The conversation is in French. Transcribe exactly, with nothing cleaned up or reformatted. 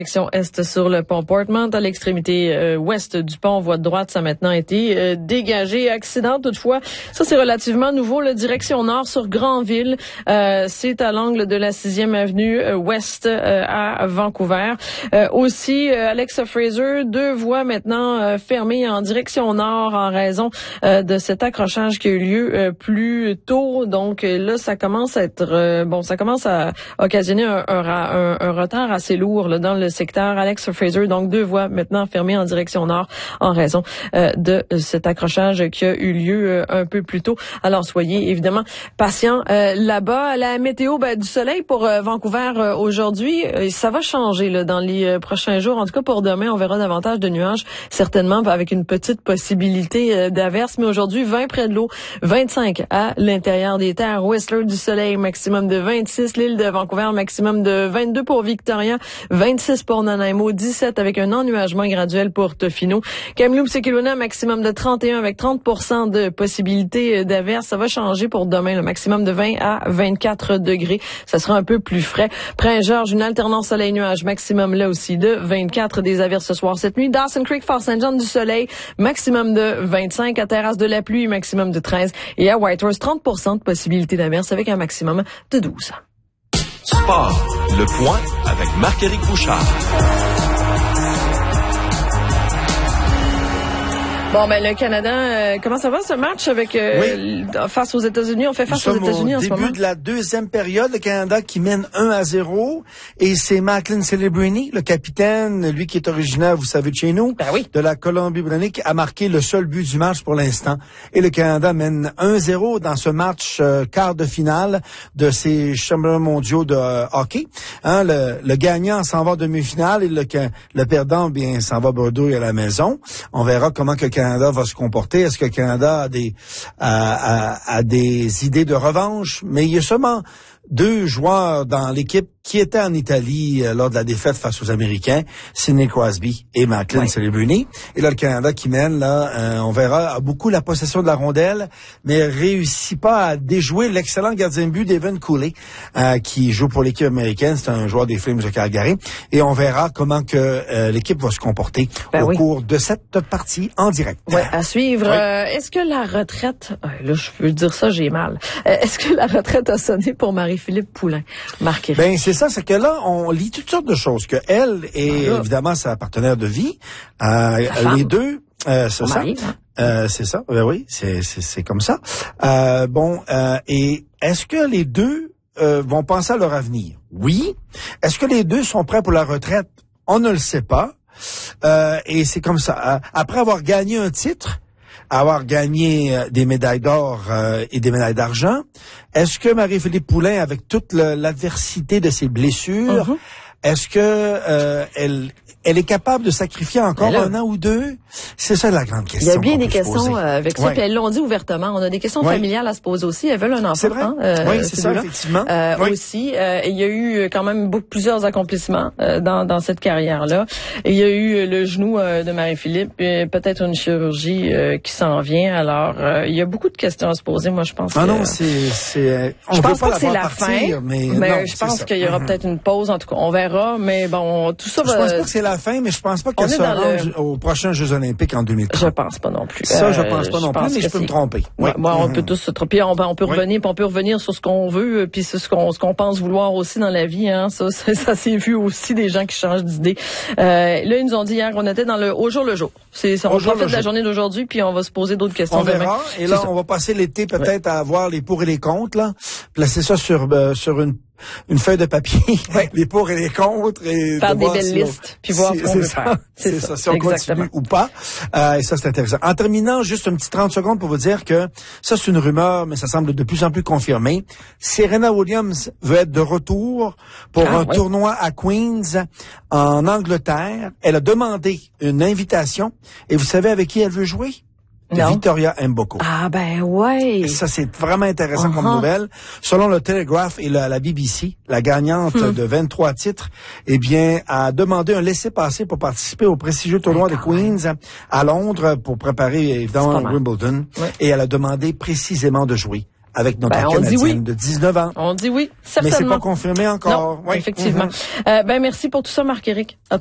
Direction est sur le pont Portmont, à l'extrémité euh, ouest du pont, voie de droite, ça a maintenant été euh, dégagé. Accident toutefois, ça c'est relativement nouveau, la direction nord sur Granville, euh, c'est à l'angle de la sixième avenue euh, ouest euh, à Vancouver. Euh, aussi, euh, Alexa Fraser, deux voies maintenant euh, fermées en direction nord en raison euh, de cet accrochage qui a eu lieu euh, plus tôt. Donc euh, là, ça commence à être euh, bon, ça commence à occasionner un, un, un, un retard assez lourd là, dans le secteur Alexa Fraser, donc deux voies maintenant fermées en direction nord en raison euh, de cet accrochage qui a eu lieu euh, un peu plus tôt. Alors soyez évidemment patients euh, là-bas. La météo ben, du soleil pour euh, Vancouver euh, aujourd'hui, euh, ça va changer là, dans les euh, prochains jours. En tout cas pour demain, on verra davantage de nuages, certainement avec une petite possibilité euh, d'averse. Mais aujourd'hui, vingt près de l'eau, vingt-cinq à l'intérieur des terres. Whistler du soleil, maximum de vingt-six. L'île de Vancouver, maximum de vingt-deux pour Victoria, vingt-six pour Nanaimo, dix-sept avec un ennuagement graduel pour Tofino. Kamloops et Kelowna, maximum de trente et un avec trente pour cent de possibilité d'averse. Ça va changer pour demain, le maximum de vingt à vingt-quatre degrés. Ça sera un peu plus frais. Prince-Georges, une alternance soleil-nuage, maximum là aussi de vingt-quatre, des averses ce soir cette nuit. Dawson Creek, Fort-Saint-Jean du soleil, maximum de vingt-cinq. À Terrasse de la pluie, maximum de treize. Et à Whitehorse, trente pour cent de possibilité d'averse avec un maximum de douze. Sport, le point avec Marc-Éric Bouchard. Bon, ben le Canada, euh, comment ça va ce match avec euh, oui. face aux États-Unis? On fait face aux États-Unis en ce moment. Au début de la deuxième période, le Canada qui mène un à zéro et c'est Macklin Celebrini, le capitaine, lui qui est originaire, vous savez, de chez nous, ben oui. de la Colombie-Britannique, a marqué le seul but du match pour l'instant. Et le Canada mène un zéro dans ce match euh, quart de finale de ces championnats mondiaux de euh, hockey. Hein, le, le gagnant s'en va en demi-finale et le, le perdant, bien, s'en va bredouille à la maison. On verra comment que le Canada va se comporter. Est-ce que le Canada a des, a, a, a des idées de revanche? Mais il y a seulement deux joueurs dans l'équipe qui étaient en Italie euh, lors de la défaite face aux Américains, Sidney Crosby et Macklin Celebrini. Et là, le Canada qui mène, là, euh, on verra, a beaucoup la possession de la rondelle, mais réussit pas à déjouer l'excellent gardien de but d'Evan Cooley, euh, qui joue pour l'équipe américaine. C'est un joueur des Flames de Calgary. Et on verra comment que euh, l'équipe va se comporter ben au oui. cours de cette partie en direct. Ouais, à suivre. Oui. Euh, est-ce que la retraite, euh, là, je veux dire ça, j'ai mal. Euh, est-ce que la retraite a sonné pour Marie-Philippe Poulin? Marc-Éric. Ben, c'est ça, c'est que là, on lit toutes sortes de choses. Que elle est ah, évidemment sa partenaire de vie. Euh, les deux, euh, c'est ça. Mari, hein? euh, c'est ça. Ben oui, c'est, c'est, c'est comme ça. Euh, bon, euh, et est-ce que les deux euh, vont penser à leur avenir? Oui. Est-ce que les deux sont prêts pour la retraite? On ne le sait pas. Euh, et c'est comme ça. Après avoir gagné un titre, avoir gagné euh, des médailles d'or euh, et des médailles d'argent, est-ce que Marie-Philippe Poulin, avec toute le, l'adversité de ses blessures, uh-huh. est-ce que euh, elle elle est capable de sacrifier encore un an ou deux? C'est ça la grande question. Il y a bien des questions avec ça, ouais. puis elles l'ont dit ouvertement. On a des questions ouais. familiales à se poser aussi. Elles veulent un enfant. C'est vrai. Hein, euh, oui, c'est ça, effectivement. Euh, oui. Aussi, euh, il y a eu quand même beaucoup, plusieurs accomplissements euh, dans, dans cette carrière-là. Et il y a eu le genou euh, de Marie-Philippe, et peut-être une chirurgie euh, qui s'en vient. Alors, euh, il y a beaucoup de questions à se poser. Moi, je pense ah que... non, c'est... c'est on je veut pense pas, pas que c'est la partir, fin, mais, mais non, je pense ça. qu'il y aura mm-hmm. peut-être une pause. En tout cas, on verra. Mais bon, tout ça je va... pense pas que c'est la fin, mais je pense pas qu'elle se rende le... aux prochains Jeux olympiques en deux mille trente. Je pense pas non plus. Ça, je pense pas non je plus, pense mais je peux c'est... me tromper. Oui. Ouais, bon, mm-hmm. on peut tous se tromper. On, on peut oui. revenir, puis on peut revenir sur ce qu'on veut, puis sur ce qu'on, ce qu'on pense vouloir aussi dans la vie. Hein. Ça, ça, ça s'est vu aussi des gens qui changent d'idée. Euh, là, ils nous ont dit hier, on était dans le au jour le jour. C'est, ça, on profite de la journée d'aujourd'hui, puis on va se poser d'autres questions on demain. Verra, et là, c'est on ça. va passer l'été peut-être ouais. à voir les pour et les contre, là. Placer ça sur euh, sur une une feuille de papier, ouais. les pour et les contre, et faire de des voir belles si listes, on, puis voir si, ce qu'on veut faire. C'est, c'est ça, ça, si on Exactement. continue ou pas. Euh, et ça, c'est intéressant. En terminant, juste un petit trente secondes pour vous dire que ça, c'est une rumeur, mais ça semble de plus en plus confirmé. Serena Williams veut être de retour pour ah, un ouais. tournoi à Queens, en Angleterre. Elle a demandé une invitation, et vous savez avec qui elle veut jouer? Non. Victoria Mboko. Ah ben ouais. Ça, c'est vraiment intéressant uh-huh. comme nouvelle. Selon le Telegraph et la, la B B C, la gagnante hmm. de vingt-trois titres, eh bien, a demandé un laissez-passer pour participer au prestigieux tournoi de Queens à Londres pour préparer, évidemment, Wimbledon. Ouais. Et elle a demandé précisément de jouer avec notre Ben, on dit Canadienne oui. de dix-neuf ans. On dit oui, certainement. Mais c'est pas confirmé encore. Non, Oui. effectivement. Mm-hmm. euh, ben merci pour tout ça, Marc-Éric.